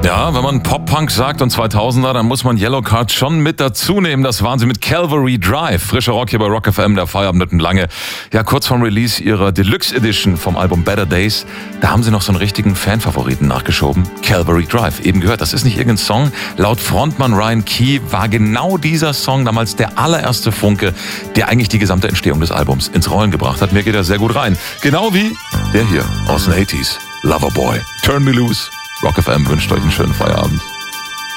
Ja, wenn man Pop-Punk sagt und 2000er, dann muss man Yellowcard schon mit dazu nehmen. Das waren sie mit Calvary Drive. Frischer Rock hier bei Rock FM, der Feierabend nicht lange. Ja, kurz vorm Release ihrer Deluxe Edition vom Album Better Days, da haben sie noch so einen richtigen Fanfavoriten nachgeschoben. Calvary Drive, eben gehört. Das ist nicht irgendein Song. Laut Frontmann Ryan Key war genau dieser Song damals der allererste Funke, der eigentlich die gesamte Entstehung des Albums ins Rollen gebracht hat. Mir geht er sehr gut rein. Genau wie der hier aus den 80s. Loverboy. Turn Me Loose. Rock FM wünscht euch einen schönen Feierabend.